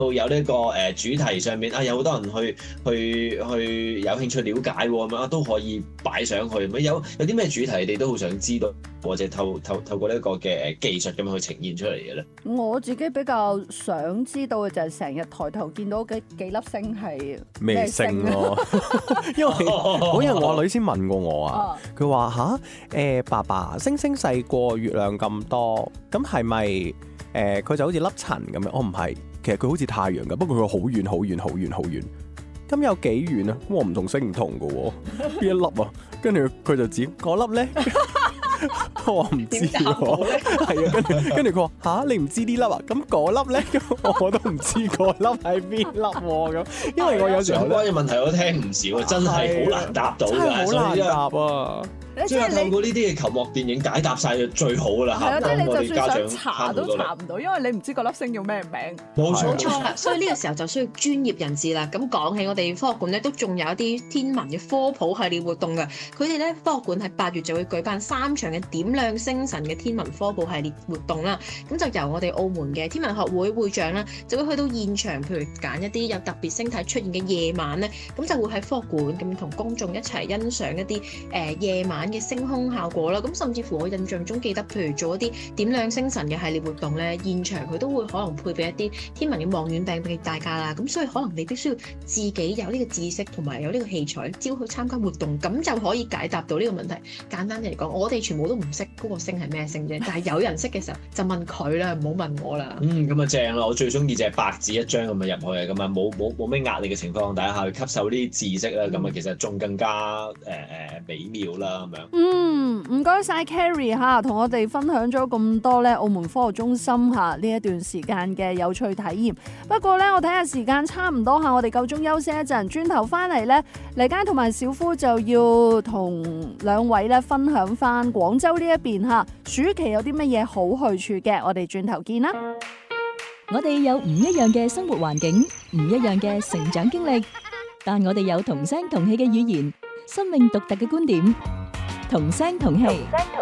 到有呢個主題上面啊，有好多人去有興趣了解咁樣都可以擺上去。咁有啲咩主題你哋都好想知道，或者透過呢個嘅技術咁樣去呈現出嚟嘅咧？ 我自己比較想知道嘅就係成日抬頭見到幾粒星係咩星咯？因為嗰日我女先問過我啊，佢話爸爸，星星細過月亮咁多，咁係咪佢就好似粒塵咁樣？我唔係。其實佢好似太陽㗎，不過佢好遠好遠好遠好遠。咁有幾遠啊？我唔同星唔同㗎喎，邊一粒啊？跟住佢就指嗰粒咧，我唔知喎。係啊，跟住佢話吓，你唔知呢粒啊？咁嗰粒咧，我都唔知嗰粒係邊粒喎咁。因為我有時候相關嘅問題我聽唔少啊，真係好難答到㗎， 真係好難答啊！ 即係透過呢啲嘅球幕電影解答晒就最好啦。 係啊，即係你就算想查查都查唔到，因為你唔知嗰粒星叫咩名。 冇錯啦，所以呢個時候就需要專業人士啦。咁講起我哋科學館咧，都仲有一啲天文嘅科普系列活動嘅。佢哋咧科學館喺8月就會舉辦3場嘅點亮星辰嘅天文科普系列活動啦。咁就由我哋澳門嘅天文學會會長啦，就會去到現場，譬如揀一啲有特別星體出現嘅夜晚咧，咁就會喺科學館咁同公眾一齊欣賞一啲夜晚嘅星空效果啦。咁甚至乎我印象中記得，譬如做一啲點亮星辰嘅系列活動咧，現場佢都會可能配備一啲天文嘅望遠鏡俾大家啦。咁所以可能你必須要自己有呢個知識同埋有呢個器材，只要去參加活動，咁就可以解答到呢個問題。簡單嚟講，我哋全部都唔識嗰個星係咩星啫，但係有人識嘅時候就問佢啦，唔好問我啦。 咁啊正啦！我最中意就係白紙一張咁啊入去，咁啊冇咩壓力嘅情況底下去吸收呢啲知識啦，咁啊其實仲更加美妙啦咁樣。 唔該晒 Carrie 嚇，同我哋分享咗咁多咧澳門科學中心嚇呢一段時間嘅有趣體驗。不過咧，我睇下時間差唔多嚇，我哋夠鐘休息一陣，轉頭翻嚟咧，黎佳同埋小夫就要同兩位咧分享翻廣州呢一邊嚇暑期有啲乜嘢好去處嘅，我哋轉頭見啦。 我哋有唔一樣嘅生活環境，唔一樣嘅成長經歷，但我哋有同聲同氣嘅語言，生命獨特嘅觀點，同聲同氣。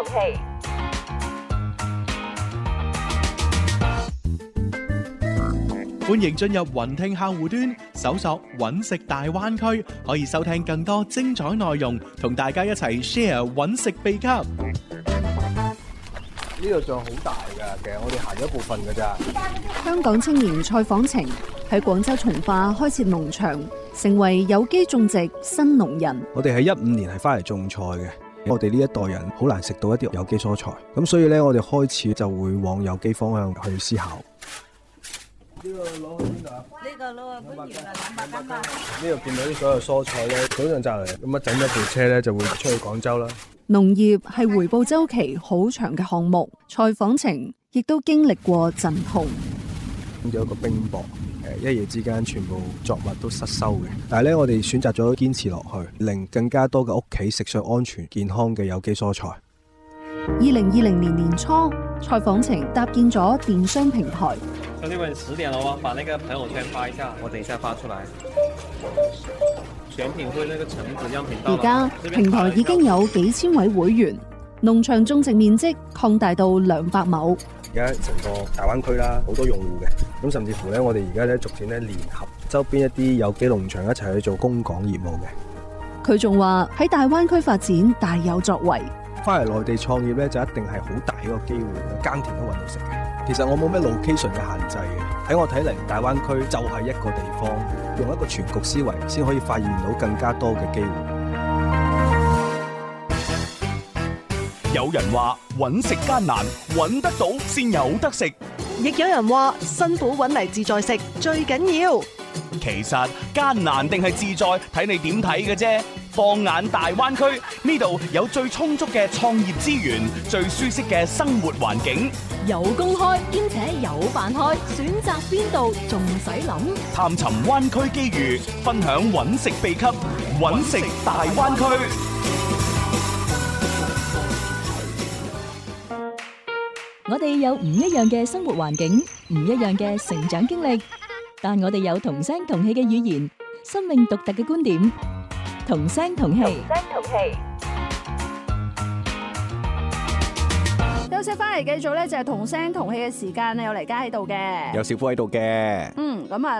歡迎進入雲聽客戶端，搜索揾食大灣區，可以收聽更多精彩內容，同大家一齊 share 揾食秘笈。 呢度仲好大㗎，其實我哋行咗一部分㗎咋。 香港青年蔡訪程喺廣州從化開設農場，成為有機種植新農人。 我哋喺15年係翻嚟種菜嘅，我哋呢一代人好難食到一啲有機蔬菜，咁所以咧我哋開始就會往有機方向去思考。呢個攞去邊度啊？呢個攞去番禺啦，200斤吧。呢度見到啲所有蔬菜咧，早上摘嚟，咁啊整咗部車咧就會出去廣州啦。 農業係回報週期好長嘅項目，蔡訪程亦都經歷過陣痛。 有一個冰雹，一夜之間全部作物都失收嘅。但係咧，我哋選擇咗堅持落去，令更加多嘅屋企食上安全健康嘅有機蔬菜。 2020年年初，蔡訪程搭建咗電商平台。 兄弟們，10點了哦，把那個朋友圈發一下，我等一下發出來。選品會那個橙子樣品到。 而家平台已經有幾千位會員，農場種植面積擴大到200畝。 而家成個大灣區啦，好多用戶嘅，咁甚至乎咧，我哋而家咧逐漸咧聯合周邊一啲有機農場一齊去做供港業務嘅。 佢仲話喺大灣區發展大有作為。 翻嚟內地創業咧，就一定係好大一個機會，耕田都搵到食嘅。其實我冇咩 location 嘅限制嘅，喺我睇嚟，大灣區就係一個地方，用一個全局思維，先可以發現到更加多嘅機會。 有人話揾食艱難，揾得到先有得食； 亦有人話辛苦揾嚟自在食最緊要。 其實艱難定係自在，睇你點睇嘅啫。放眼大灣區，呢度有最充足嘅創業資源，最舒適嘅生活環境， 有公開兼且有辦開，選擇邊度仲使諗？ 探尋灣區機遇，分享揾食秘笈，揾食大灣區。 我哋有唔一樣嘅生活環境，唔一樣嘅成長經歷，但我哋有同聲同氣嘅語言，生命獨特嘅觀點。同聲同氣。 休息翻嚟繼續咧就係同聲同氣嘅時間，有黎嘉喺度嘅， 有小夫喺度嘅。 咁啊。